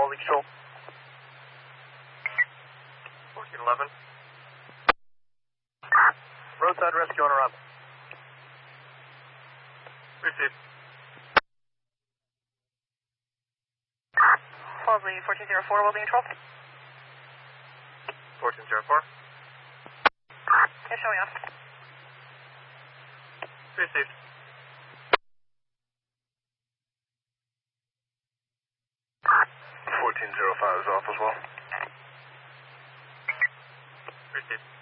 quality control. 1411. Roadside rescue on arrival. Received. Wellesley 1404, welding control. 1404. It's showing up. Received. is off as well. Received.